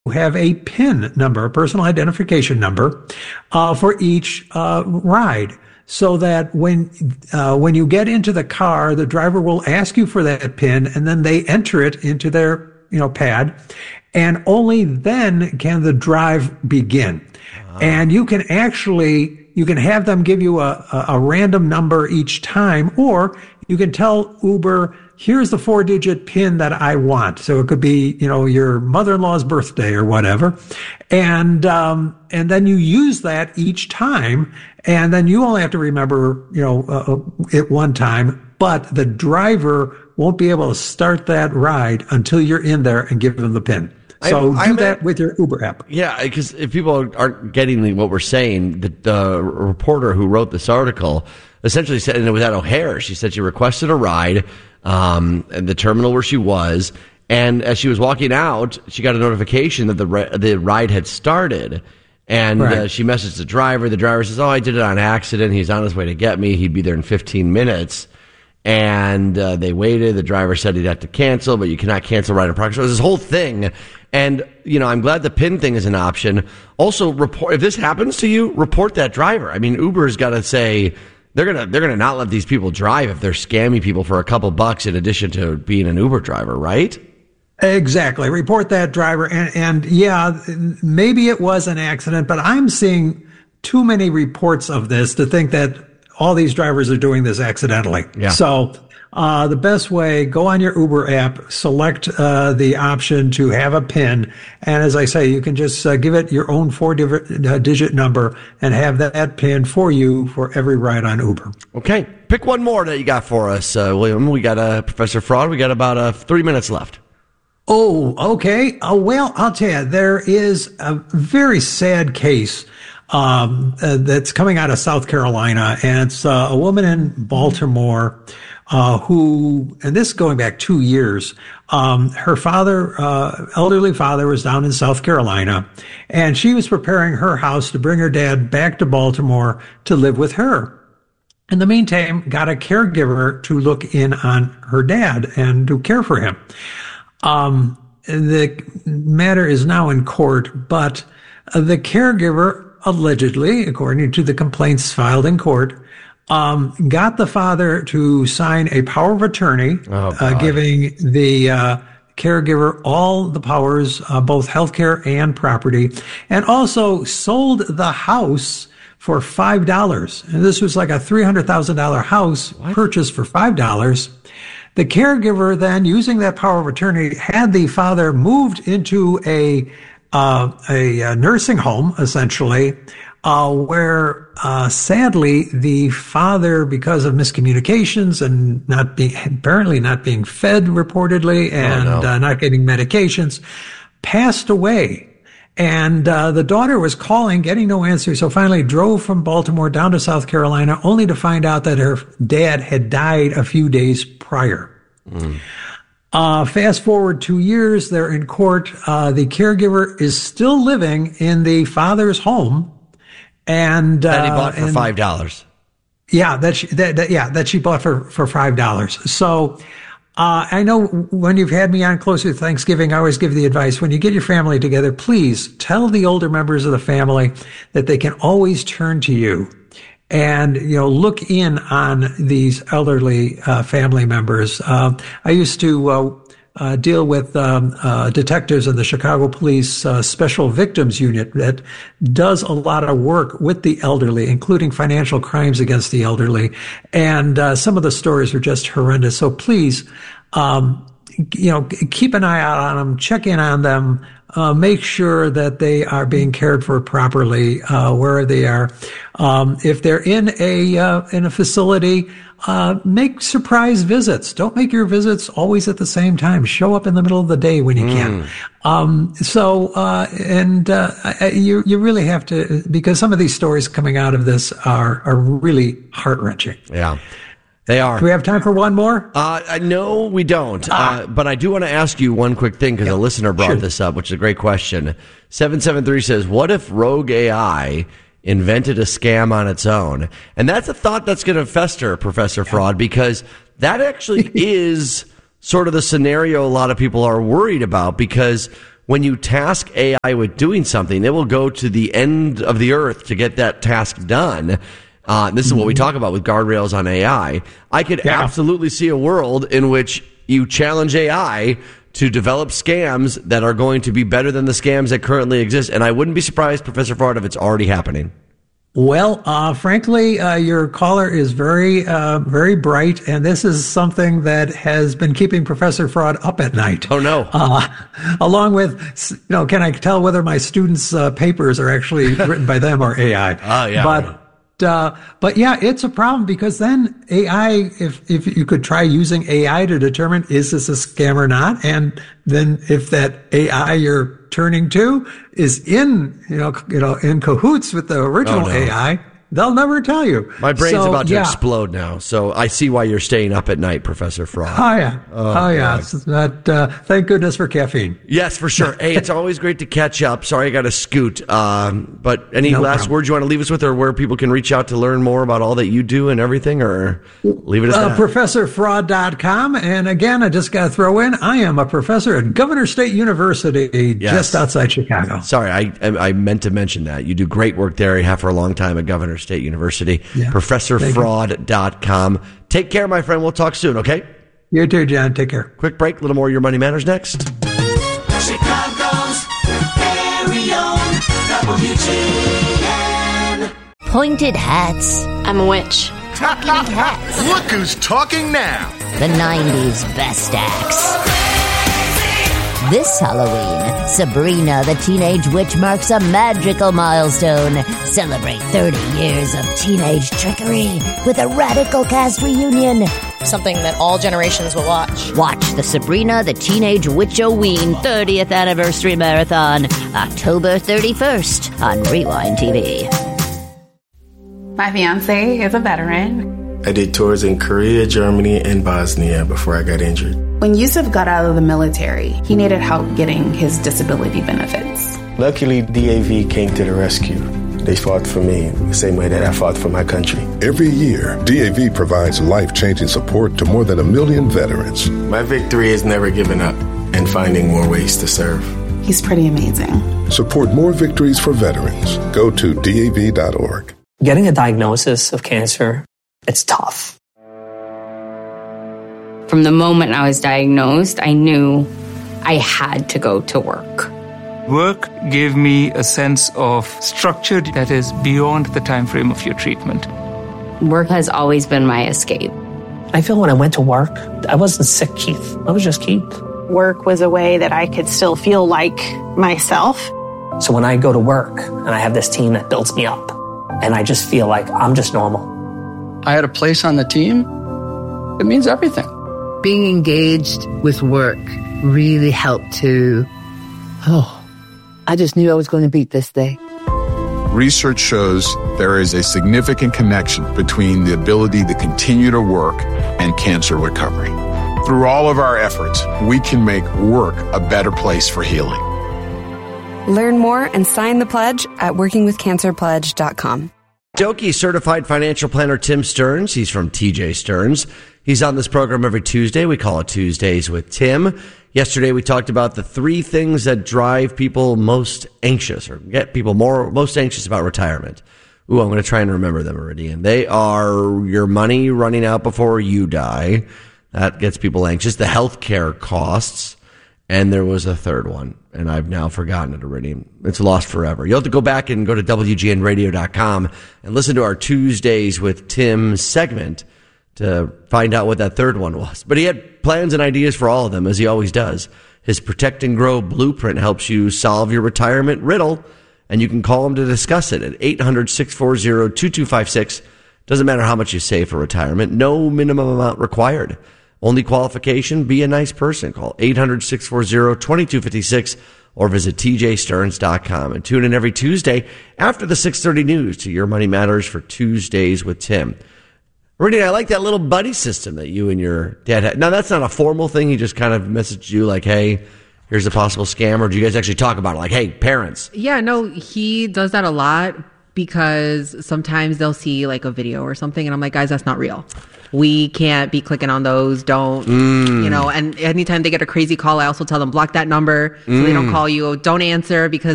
have a PIN number, a personal identification number, for each ride. So that when you get into the car, the driver will ask you for that PIN, and then they enter it into their pad, and only then can the drive begin. And you can have them give you a random number each time, or you can tell Uber, here's the 4-digit PIN that I want. So it could be, your mother-in-law's birthday or whatever. And then you use that each time. And then you only have to remember, it one time, but the driver won't be able to start that ride until you're in there and give them the PIN. So do that with your Uber app. Yeah, because if people aren't getting what we're saying, the reporter who wrote this article essentially said, and it was at O'Hare, she said she requested a ride at the terminal where she was, and as she was walking out, she got a notification that the ride had started. And she messaged the driver. The driver says, I did it on accident. He's on his way to get me. He'd be there in 15 minutes. And they waited. The driver said he'd have to cancel, but you cannot cancel right in progress. So it was this whole thing. And, I'm glad the PIN thing is an option. Also, if this happens to you, report that driver. I mean, Uber's got to say they're gonna not let these people drive if they're scamming people for a couple bucks in addition to being an Uber driver, right? Exactly. Report that driver. And yeah, maybe it was an accident, but I'm seeing too many reports of this to think that all these drivers are doing this accidentally. Yeah. So, the best way, go on your Uber app, select, the option to have a PIN. And as I say, you can just give it your own 4-digit number and have that PIN for you for every ride on Uber. Okay. Pick one more that you got for us, William. We got Professor Fraud. We got about 3 minutes left. Oh, okay. Well, I'll tell you, there is a very sad case that's coming out of South Carolina, and it's a woman in Baltimore who, and this is going back 2 years, her father, elderly father, was down in South Carolina, and she was preparing her house to bring her dad back to Baltimore to live with her. In the meantime, got a caregiver to look in on her dad and to care for him. The matter is now in court, but the caregiver allegedly, according to the complaints filed in court, got the father to sign a power of attorney, giving the caregiver all the powers, both healthcare and property, and also sold the house for $5. And this was like a $300,000 house purchased for $5. The caregiver then, using that power of attorney, had the father moved into a nursing home, essentially, where sadly the father, because of miscommunications and apparently not being fed reportedly and not getting medications, passed away. And the daughter was calling, getting no answer, so finally drove from Baltimore down to South Carolina, only to find out that her dad had died a few days prior. Fast forward 2 years, they're in court. The caregiver is still living in the father's home, and that he bought for $5. Yeah, that she bought for $5. So. I know when you've had me on Closer to Thanksgiving, I always give the advice, when you get your family together, please tell the older members of the family that they can always turn to you and, look in on these elderly family members. I used to deal with detectives in the Chicago Police Special Victims Unit that does a lot of work with the elderly, including financial crimes against the elderly. And some of the stories are just horrendous. So please, keep an eye out on them, check in on them, make sure that they are being cared for properly where they are. If they're in a facility, make surprise visits. Don't make your visits always at the same time. Show up in the middle of the day when you can. You really have to, because some of these stories coming out of this are really heart-wrenching. Yeah. They are. Do we have time for one more? No, we don't. But I do want to ask you one quick thing, because a listener brought this up, which is a great question. 773 says, what if Rogue AI invented a scam on its own? And that's a thought that's going to fester, Professor Fraud, because that actually is sort of the scenario a lot of people are worried about, because when you task AI with doing something, it will go to the end of the earth to get that task done. This is what we talk about with guardrails on AI. I could absolutely see a world in which you challenge AI to develop scams that are going to be better than the scams that currently exist. And I wouldn't be surprised, Professor Fraud, if it's already happening. Well, frankly, your caller is very, very bright, and this is something that has been keeping Professor Fraud up at night. Oh, no. Along with, can I tell whether my students' papers are actually written by them or AI? Oh, yeah. But yeah, it's a problem because then AI, if you could try using AI to determine is this a scam or not, and then if that AI you're turning to is in cahoots with the original AI, they'll never tell you. My brain's about to explode now, so I see why you're staying up at night, Professor Fraud. Oh yeah. Thank goodness for caffeine. Yes, for sure. Hey, it's always great to catch up. Sorry I got to scoot. But any last words you want to leave us with, or where people can reach out to learn more about all that you do and everything, or leave it at that? ProfessorFraud.com. And again, I just got to throw in, I am a professor at Governor State University, just outside Chicago. Sorry, I meant to mention that. You do great work there. You have for a long time at Governor State University. Yeah. ProfessorFraud.com. Take care, my friend. We'll talk soon, okay? You too, John. Take care. Quick break. A little more Your Money Matters next. Chicago's very own WGN. Pointed hats. I'm a witch. Talking cats. Look who's talking now. The 90s best acts. This Halloween, Sabrina the Teenage Witch marks a magical milestone. Celebrate 30 years of teenage trickery with a radical cast reunion. Something that all generations will watch. Watch the Sabrina the Teenage Witch-O-Ween 30th Anniversary Marathon, October 31st on Rewind TV. My fiance is a veteran. I did tours in Korea, Germany, and Bosnia before I got injured. When Yusuf got out of the military, he needed help getting his disability benefits. Luckily, DAV came to the rescue. They fought for me the same way that I fought for my country. Every year, DAV provides life-changing support to more than 1 million veterans. My victory is never giving up and finding more ways to serve. He's pretty amazing. Support more victories for veterans. Go to DAV.org. Getting a diagnosis of cancer, it's tough. From the moment I was diagnosed, I knew I had to go to work. Work gave me a sense of structure that is beyond the time frame of your treatment. Work has always been my escape. I feel when I went to work, I wasn't sick, Keith. I was just Keith. Work was a way that I could still feel like myself. So when I go to work and I have this team that builds me up, and I just feel like I'm just normal. I had a place on the team. It means everything. Being engaged with work really helped to, I just knew I was going to beat this day. Research shows there is a significant connection between the ability to continue to work and cancer recovery. Through all of our efforts, we can make work a better place for healing. Learn more and sign the pledge at workingwithcancerpledge.com. Doki certified financial planner Tim Stearns. He's from TJ Stearns. He's on this program every Tuesday. We call it Tuesdays with Tim. Yesterday we talked about the 3 things that drive people most anxious or get people most anxious about retirement. Ooh, I'm going to try and remember them, Meridian. They are your money running out before you die. That gets people anxious. The healthcare costs. And there was a third one, and I've now forgotten it already. It's lost forever. You'll have to go back and go to WGNradio.com and listen to our Tuesdays with Tim segment to find out what that third one was. But he had plans and ideas for all of them, as he always does. His Protect and Grow Blueprint helps you solve your retirement riddle, and you can call him to discuss it at 800-640-2256. Doesn't matter how much you save for retirement. No minimum amount required. Only qualification, be a nice person. Call 800-640-2256 or visit tjstearns.com. And tune in every Tuesday after the 6:30 news to Your Money Matters for Tuesdays with Tim. Rudy, I like that little buddy system that you and your dad had. Now, that's not a formal thing. He just kind of messaged you like, hey, here's a possible scam. Or do you guys actually talk about it? Like, hey, parents. Yeah, no, he does that a lot because sometimes they'll see like a video or something. And I'm like, guys, that's not real. we can't be clicking on those. Don't, you know, and anytime they get a crazy call, I also tell them block that number so they don't call you. Don't answer because